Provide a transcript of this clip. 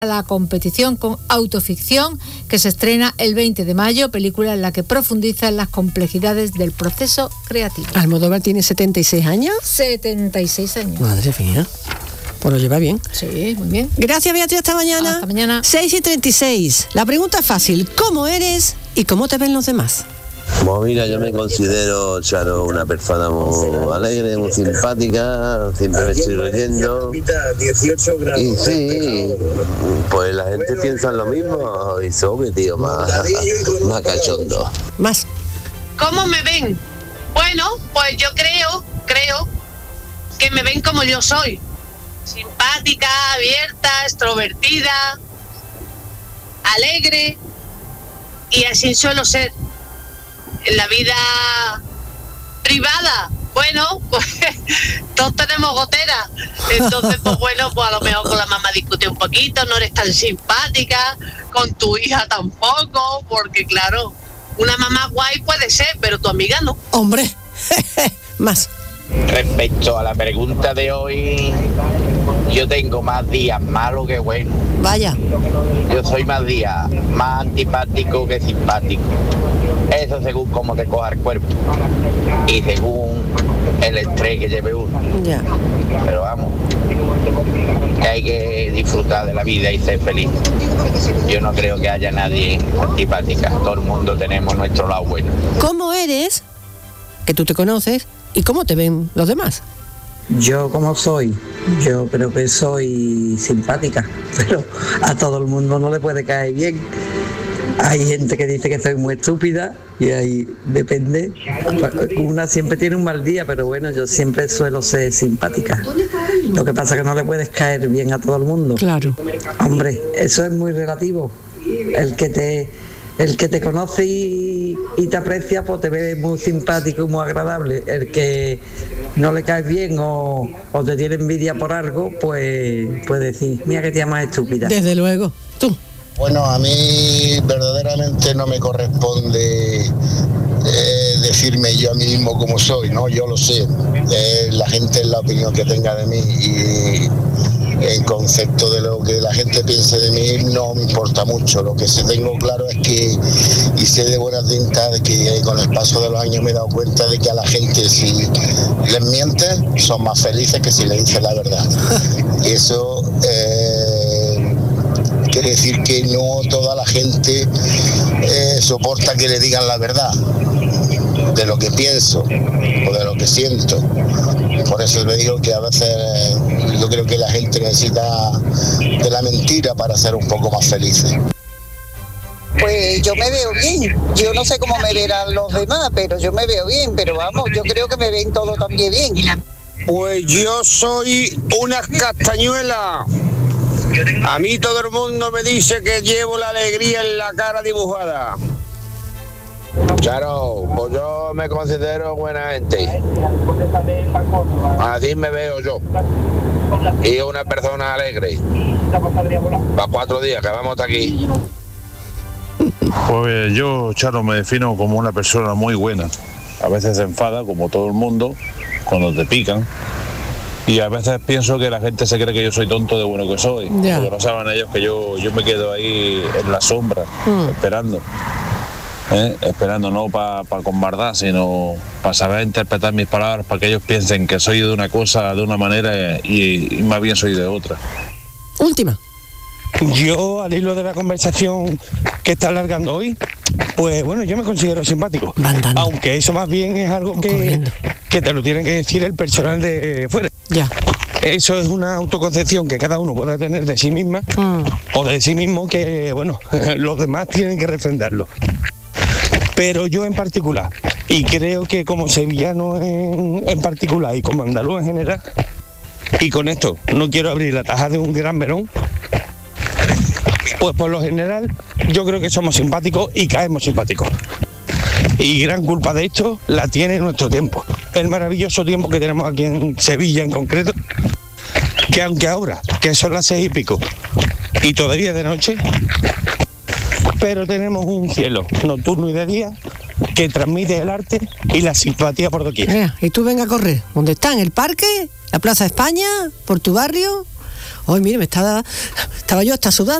la competición con Autoficción, que se estrena el 20 de mayo, película en la que profundiza en las complejidades del proceso creativo. Almodóvar tiene 76 años. 76 años. Madre mía. Pues lo lleva bien. Sí, muy bien. Gracias, Beatriz, hasta mañana. Hasta mañana. 6:36. La pregunta es fácil. ¿Cómo eres y cómo te ven los demás? Pues mira, yo me considero, Charo, una persona muy alegre, muy simpática, siempre me estoy riendo. Y sí, pues la gente piensa lo mismo y soy, tío, más cachondo. Más. ¿Cómo me ven? Bueno, pues yo creo que me ven como yo soy. Simpática, abierta, extrovertida, alegre, y así suelo ser. En la vida privada, bueno, pues todos tenemos goteras. Entonces, pues bueno, pues a lo mejor con la mamá discute un poquito, no eres tan simpática, con tu hija tampoco, porque claro, una mamá guay puede ser, pero tu amiga no. Hombre, más. Respecto a la pregunta de hoy, yo tengo más días malos que buenos. Vaya. Yo soy más días más antipático que simpático. Eso según cómo te coja el cuerpo y según el estrés que lleve uno. Ya. Pero vamos, que hay que disfrutar de la vida y ser feliz. Yo no creo que haya nadie antipática. Todo el mundo tenemos nuestro lado bueno. ¿Cómo eres? Que tú te conoces. ¿Y cómo te ven los demás? Yo como soy, yo creo que soy simpática, pero a todo el mundo no le puede caer bien. Hay gente que dice que soy muy estúpida y ahí depende. Una siempre tiene un mal día, pero bueno, yo siempre suelo ser simpática. Lo que pasa es que no le puedes caer bien a todo el mundo. Claro. Hombre, eso es muy relativo. El que te conoce y te aprecia, pues te ve muy simpático y muy agradable. El que no le caes bien o te tiene envidia por algo, pues puede decir, mira que tía más estúpida. Desde luego. Tú. Bueno, a mí verdaderamente no me corresponde decirme yo a mí mismo cómo soy, ¿no? Yo lo sé. La gente es la opinión que tenga de mí y en concepto de lo que la gente piense de mí no me importa mucho. Lo que sí tengo claro es que, y sé de buena tinta, de que con el paso de los años me he dado cuenta de que a la gente, si les mientes, son más felices que si les dices la verdad. Y eso quiere decir que no toda la gente soporta que le digan la verdad de lo que pienso o de lo que siento. Por eso le digo que a veces yo creo que la gente necesita de la mentira para ser un poco más felices. Pues yo me veo bien, yo no sé cómo me verán los demás, pero yo me veo bien, pero vamos, yo creo que me ven todos también bien. Pues yo soy una castañuela. A mí todo el mundo me dice que llevo la alegría en la cara dibujada. Claro, pues yo me considero buena gente. Así me veo yo. Y una persona alegre. Para 4 días que vamos hasta aquí. Pues yo, Charo, me defino como una persona muy buena. A veces se enfada, como todo el mundo, cuando te pican. Y a veces pienso que la gente se cree que yo soy tonto de bueno que soy. Ya. Porque no saben ellos que yo me quedo ahí en la sombra, esperando. Esperando no para con maldad, sino para saber interpretar mis palabras, para que ellos piensen que soy de una cosa, de una manera y más bien soy de otra. Última. Yo, al hilo de la conversación que está alargando hoy, pues bueno, yo me considero simpático. Bandando. Aunque eso más bien es algo que te lo tiene que decir el personal de fuera. Ya. Eso es una autoconcepción que cada uno puede tener de sí misma o de sí mismo, que bueno, los demás tienen que refrendarlo. Pero yo en particular, y creo que como sevillano en particular y como andaluz en general, y con esto no quiero abrir la taja de un gran melón, pues por lo general yo creo que somos simpáticos y caemos simpáticos. Y gran culpa de esto la tiene nuestro tiempo, el maravilloso tiempo que tenemos aquí en Sevilla en concreto, que aunque ahora, que son las 6 y pico, y todavía de noche, pero tenemos un cielo nocturno y de día que transmite el arte y la simpatía por doquier. Y tú venga a correr. ¿Dónde está? ¿En el parque? ¿La Plaza España? ¿Por tu barrio? Ay, mire, estaba yo hasta sudando.